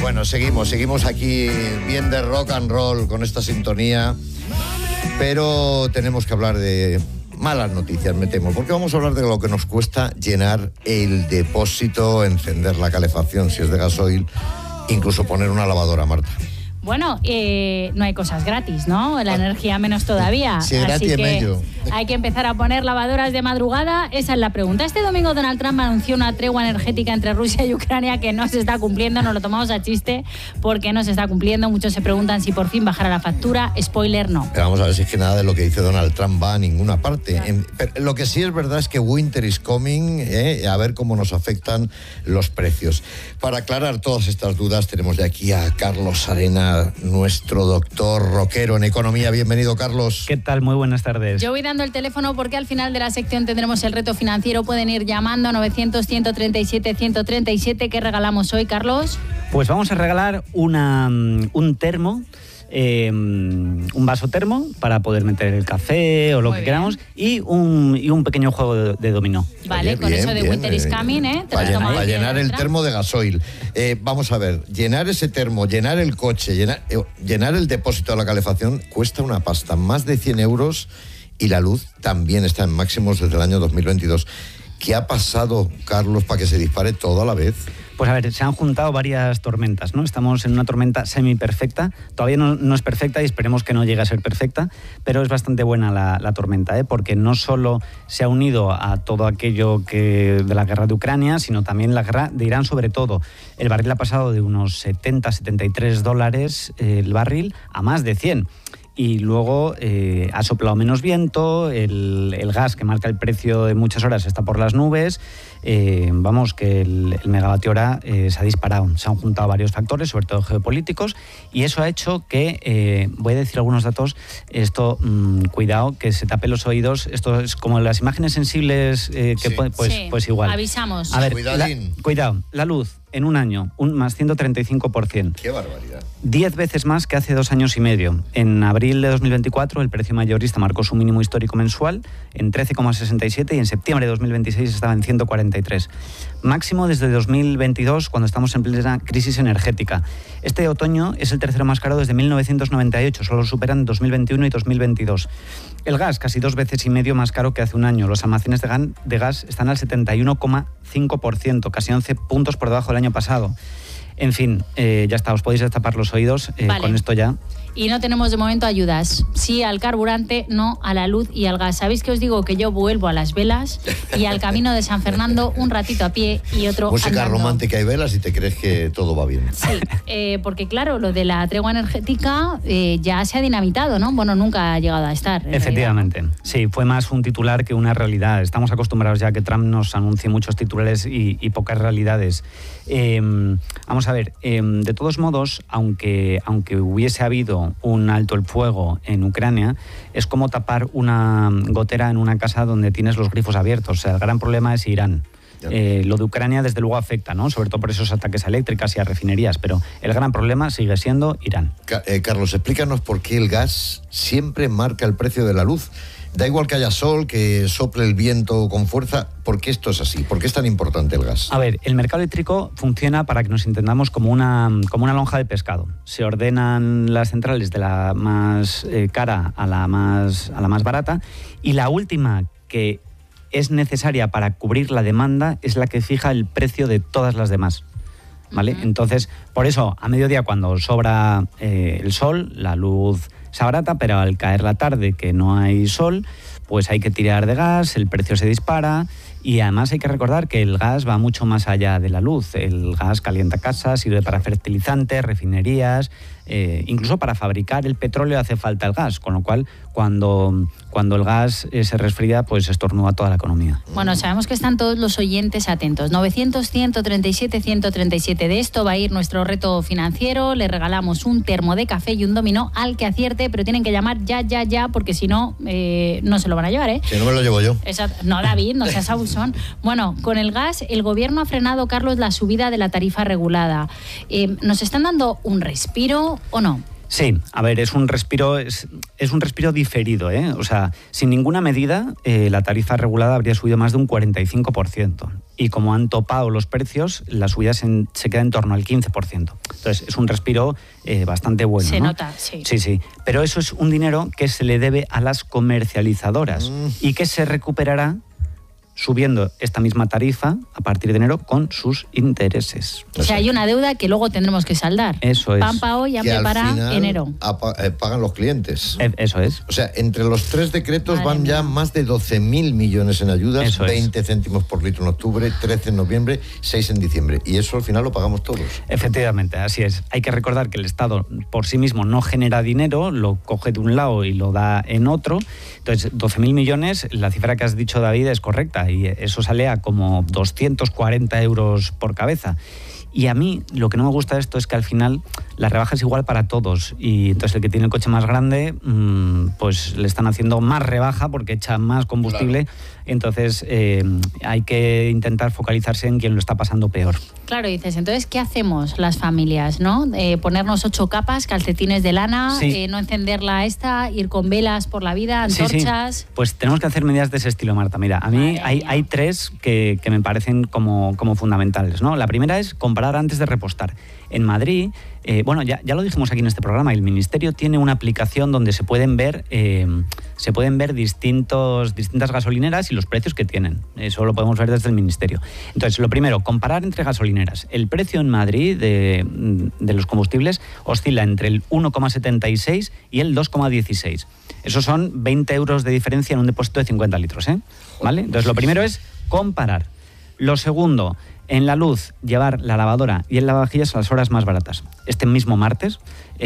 Bueno, seguimos aquí bien de rock and roll con esta sintonía, pero tenemos que hablar de malas noticias, me temo, porque vamos a hablar de lo que nos cuesta llenar el depósito, encender la calefacción si es de gasoil, incluso poner una lavadora, Marta. Bueno, no hay cosas gratis, ¿no? La energía menos todavía. Sí, gratis así que medio. hay que empezar a poner lavadoras de madrugada. Esa es la pregunta. Este domingo Donald Trump anunció una tregua energética entre Rusia y Ucrania que no se está cumpliendo. Nos lo tomamos a chiste porque no se está cumpliendo. Muchos se preguntan si por fin bajará la factura. Spoiler, no. Pero vamos a ver si es que nada de lo que dice Donald Trump va a ninguna parte. Pero lo que sí es verdad es que winter is coming, a ver cómo nos afectan los precios. Para aclarar todas estas dudas tenemos de aquí a Carlos Arena, nuestro doctor rockero en economía. Bienvenido, Carlos. ¿Qué tal? Muy buenas tardes. Yo voy dando el teléfono porque al final de la sección tendremos el reto financiero. Pueden ir llamando a 900-137-137. ¿Qué regalamos hoy, Carlos? Pues vamos a regalar un termo, un vaso termo para poder meter el café o lo que queramos y un pequeño juego de dominó. Vale, bien, con eso de winter is coming, para llenar el termo de gasoil. Vamos a ver, llenar ese termo, llenar el coche, llenar el depósito de la calefacción cuesta una pasta, más de 100 euros, y la luz también está en máximos desde el año 2022. ¿Qué ha pasado, Carlos, para que se dispare todo a la vez? Pues a ver, se han juntado varias tormentas, ¿no? Estamos en una tormenta semi-perfecta, todavía no es perfecta y esperemos que no llegue a ser perfecta, pero es bastante buena la tormenta, porque no solo se ha unido a todo aquello de la guerra de Ucrania, sino también la guerra de Irán sobre todo. El barril ha pasado de unos $70-73 el barril a más de 100. Y luego ha soplado menos viento, el gas que marca el precio de muchas horas está por las nubes, vamos, que el megavatio hora se ha disparado. Se han juntado varios factores, sobre todo geopolíticos, y eso ha hecho que, voy a decir algunos datos, esto, cuidado, que se tape los oídos, esto es como las imágenes sensibles, pues igual. Avisamos. A ver, cuidado, la luz en un año, más 135%. ¡Qué barbaridad! 10 veces más que hace 2 años y medio. En abril de 2024 el precio mayorista marcó su mínimo histórico mensual en 13,67 y en septiembre de 2026 estaba en 143. Máximo desde 2022, cuando estamos en plena crisis energética. Este otoño es el tercero más caro desde 1998, solo superan 2021 y 2022. El gas, casi 2 veces y medio más caro que hace un año. Los almacenes de gas están al 71,5%, casi 11 puntos por debajo del año pasado. En fin, ya está, os podéis destapar los oídos, vale. Con esto ya. Y no tenemos de momento ayudas. Sí al carburante, no a la luz y al gas. ¿Sabéis que os digo que yo vuelvo a las velas y al camino de San Fernando un ratito a pie y otro música andando? Romántica y velas y te crees que todo va bien. Sí, porque claro, lo de la tregua energética ya se ha dinamitado, ¿no? Bueno, nunca ha llegado a estar. Efectivamente, realidad. Sí, fue más un titular que una realidad. Estamos acostumbrados ya a que Trump nos anuncie muchos titulares y pocas realidades. Vamos a ver, de todos modos, aunque hubiese habido un alto el fuego en Ucrania, es como tapar una gotera en una casa donde tienes los grifos abiertos. O sea, el gran problema es Irán. Lo de Ucrania desde luego afecta, ¿no? Sobre todo por esos ataques a eléctricas y a refinerías, pero el gran problema sigue siendo Irán. Carlos, explícanos por qué el gas siempre marca el precio de la luz. Da igual que haya sol, que sople el viento con fuerza. ¿Por qué esto es así? ¿Por qué es tan importante el gas? A ver, el mercado eléctrico funciona, para que nos entendamos, como una lonja de pescado. Se ordenan las centrales de la más cara a la más barata, y la última, que es necesaria para cubrir la demanda, es la que fija el precio de todas las demás. ¿Vale? Entonces, por eso, a mediodía, cuando sobra el sol, la luz se abarata, pero al caer la tarde, que no hay sol, pues hay que tirar de gas, el precio se dispara. Y además hay que recordar que el gas va mucho más allá de la luz. El gas calienta casas, sirve para fertilizantes, refinerías, incluso para fabricar el petróleo hace falta el gas, con lo cual cuando el gas se resfría, pues estornuda toda la economía. Bueno, sabemos que están todos los oyentes atentos. 900-137-137. De esto va a ir nuestro reto financiero. Le regalamos un termo de café y un dominó al que acierte, pero tienen que llamar ya, porque si no, no se lo van a llevar, ¿eh? Si no me lo llevo yo. Exacto. No, David, no seas abusón. Bueno, con el gas, el gobierno ha frenado, Carlos, la subida de la tarifa regulada. ¿Nos están dando un respiro o no? Sí, a ver, es un respiro diferido, ¿eh? O sea, sin ninguna medida, la tarifa regulada habría subido más de un 45%. Y como han topado los precios, la subida se queda en torno al 15%. Entonces, es un respiro bastante bueno. Se ¿no? nota, sí. Sí, sí. Pero eso es un dinero que se le debe a las comercializadoras y que se recuperará subiendo esta misma tarifa a partir de enero con sus intereses. O sea, hay una deuda que luego tendremos que saldar. Eso es. Pampa hoy, hambre para enero. Pagan los clientes. Eso es. O sea, entre los 3 decretos Madre van mía. ya más de 12.000 millones en ayudas, Eso es. 20 céntimos por litro en octubre, 13 en noviembre, 6 en diciembre. Y eso al final lo pagamos todos. Efectivamente, así es. Hay que recordar que el Estado por sí mismo no genera dinero, lo coge de un lado y lo da en otro. Entonces, 12.000 millones, la cifra que has dicho, David, es correcta y eso sale a como 240 euros por cabeza. Y a mí lo que no me gusta de esto es que al final la rebaja es igual para todos y entonces el que tiene el coche más grande pues le están haciendo más rebaja porque echa más combustible. Claro. Entonces hay que intentar focalizarse en quien lo está pasando peor. Claro, dices, entonces, ¿qué hacemos las familias, no? Ponernos 8 capas, calcetines de lana, sí. No encenderla ir con velas por la vida, antorchas... Sí. Pues tenemos que hacer medidas de ese estilo, Marta. Mira, a mí hay 3 que me parecen como fundamentales, ¿no? La primera es comprar antes de repostar. En Madrid, ya lo dijimos aquí en este programa, el Ministerio tiene una aplicación donde se pueden ver distintas gasolineras y los precios que tienen. Eso lo podemos ver desde el Ministerio. Entonces, lo primero, comparar entre gasolineras. El precio en Madrid de los combustibles oscila entre el 1,76 y el 2,16. Esos son 20 euros de diferencia en un depósito de 50 litros, ¿eh? ¿Vale? Entonces, lo primero es comparar. Lo segundo, en la luz, llevar la lavadora y el lavavajillas a las horas más baratas. Este mismo martes